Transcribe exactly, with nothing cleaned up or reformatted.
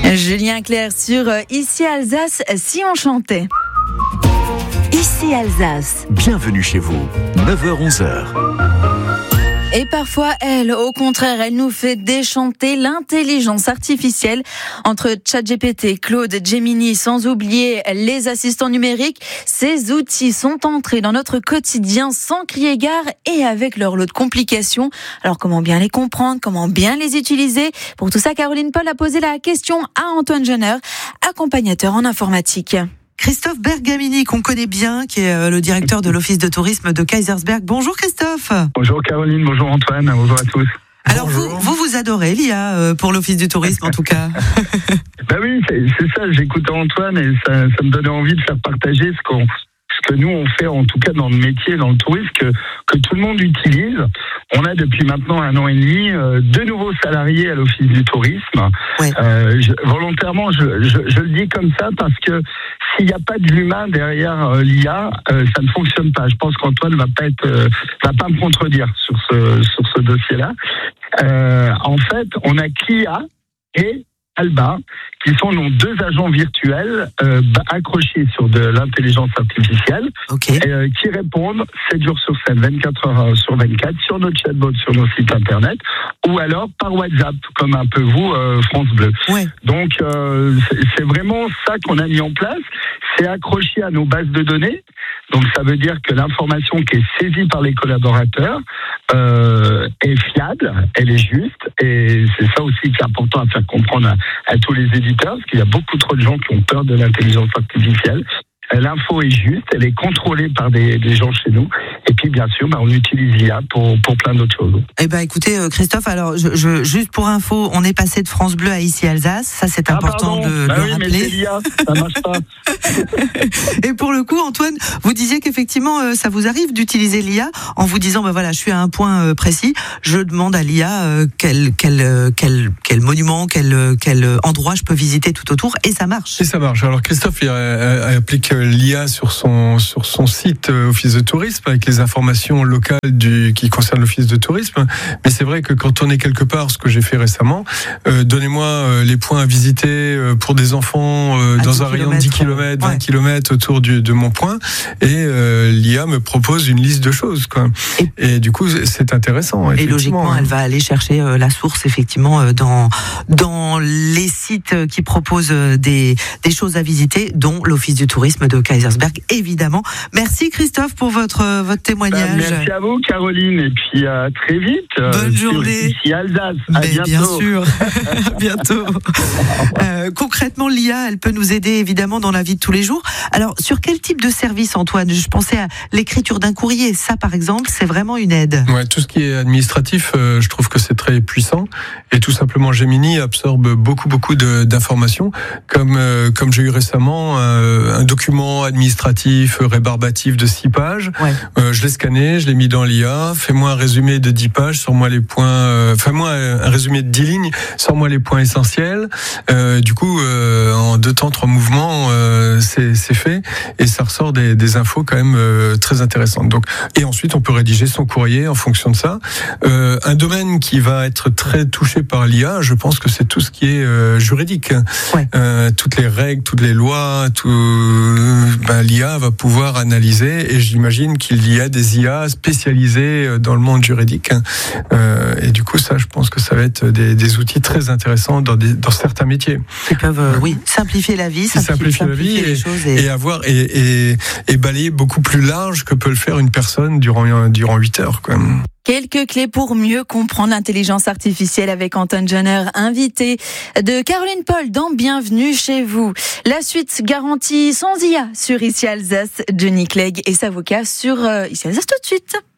Julien Clerc sur Ici Alsace, si on chantait. Ici Alsace. Bienvenue chez vous, neuf heures onze heures. Et parfois, elle, au contraire, elle nous fait déchanter l'intelligence artificielle entre ChatGPT, Claude, Gemini, sans oublier les assistants numériques. Ces outils sont entrés dans notre quotidien sans crier gare et avec leur lot de complications. Alors, comment bien les comprendre, comment bien les utiliser? Pour tout ça, Caroline Paul a posé la question à Antoine Jenner, accompagnateur en informatique. Christophe Bergamini, qu'on connaît bien, qui est le directeur de l'Office de tourisme de Kaysersberg. Bonjour Christophe. Bonjour Caroline, bonjour Antoine, bonjour à tous. Alors vous, vous, vous adorez l'I A pour l'Office du tourisme en tout cas. Ben oui, c'est, c'est ça, j'écoutais Antoine et ça, ça me donnait envie de faire partager ce qu'on... ce que nous on fait en tout cas dans le métier, dans le tourisme, que, que tout le monde utilise. On a depuis maintenant un an et demi euh, deux nouveaux salariés à l'Office du tourisme. Ouais. Euh, je, volontairement, je, je, je le dis comme ça parce que s'il n'y a pas de l'humain derrière euh, l'I A, euh, ça ne fonctionne pas. Je pense qu'Antoine va pas être, euh, va pas me contredire sur ce sur ce dossier-là. Euh, en fait, on a Clia et Alba, qui sont nos deux agents virtuels euh, accrochés sur de l'intelligence artificielle, okay. euh, qui répondent sept jours sur sept, vingt-quatre heures sur vingt-quatre, sur notre chatbot, sur nos sites internet, ou alors par WhatsApp, comme un peu vous, euh, France Bleu. Ouais. Donc, euh, c'est, c'est vraiment ça qu'on a mis en place. C'est accroché à nos bases de données. Donc, ça veut dire que l'information qui est saisie par les collaborateurs euh, est fiable, elle est juste, et c'est ça aussi qui est important à faire comprendre à, à tous les éditeurs, parce qu'il y a beaucoup trop de gens qui ont peur de l'intelligence artificielle. L'info est juste, elle est contrôlée par des, des gens chez nous. Et puis, bien sûr, bah, on utilise l'I A pour, pour plein d'autres choses. Eh ben, écoutez, Christophe, alors, je, je, juste pour info, on est passé de France Bleu à Ici Alsace. Ça, c'est ah, important pardon. de bah le oui, rappeler. Mais c'est l'I A, ça marche pas. Et pour le coup, Antoine, vous disiez qu'effectivement, ça vous arrive d'utiliser l'I A en vous disant, ben voilà, je suis à un point précis, je demande à l'I A quel, quel, quel, quel monument, quel, quel endroit je peux visiter tout autour, et ça marche. Et ça marche. Alors, Christophe, il applique l'I A sur son sur son site euh, Office de tourisme avec les informations locales du qui concernent l'Office de tourisme. Mais c'est vrai que quand on est quelque part, ce que j'ai fait récemment, euh, donnez-moi euh, les points à visiter euh, pour des enfants euh, dans un rayon de dix kilomètres, vingt kilomètres autour du, de mon point, et euh, l'I A me propose une liste de choses, quoi. Et, et du coup, c'est intéressant. Et logiquement, elle va aller chercher euh, la source effectivement euh, dans dans les sites qui proposent des des choses à visiter, dont l'Office du tourisme de Kaysersberg. Évidemment. Merci Christophe pour votre votre témoignage. Ben, merci à vous Caroline, et puis à euh, très vite. Bonne journée. Ici Alsace. À Mais bientôt. Bien sûr. À bientôt. Euh, concrètement, l'I A, elle peut nous aider évidemment dans la vie de tous les jours. Alors, sur quel type de service, Antoine? Je pensais à l'écriture d'un courrier. Ça, par exemple, c'est vraiment une aide. Ouais, tout ce qui est administratif, euh, je trouve que c'est très puissant. Et tout simplement, Gemini absorbe beaucoup beaucoup de, d'informations, comme euh, comme j'ai eu récemment euh, un document administratif rébarbatif de six pages. Ouais. Euh, je l'ai scanné, je l'ai mis dans l'I A. Fais-moi un résumé de dix pages, sors-moi les points. Euh, fais-moi un résumé de dix lignes, sors-moi les points essentiels. Euh, du coup, euh, en deux temps, trois mouvements, euh, c'est, c'est fait, et ça ressort des, des infos quand même euh, très intéressantes. Donc, et ensuite, on peut rédiger son courrier en fonction de ça. Euh, un domaine qui va être très touché par l'I A, je pense que c'est tout ce qui est euh, juridique. Ouais. Euh, toutes les règles, toutes les lois, tout. Ben, l'I A va pouvoir analyser, et j'imagine qu'il y a des I A spécialisées dans le monde juridique. Euh, et du coup, ça, je pense que ça va être des, des outils très intéressants dans, des, dans certains métiers. Qui peuvent, euh, oui, simplifier la vie, simplifier, simplifier la vie, et, choses et... et avoir et, et, et balayer beaucoup plus large que peut le faire une personne durant durant huit heures, quoi. Quelques clés pour mieux comprendre l'intelligence artificielle avec Antoine Jenner, invité de Caroline Paul dans Bienvenue chez vous. La suite garantie sans I A sur Ici Alsace, Johnny Clegg et Savoca sur euh, Ici Alsace tout de suite.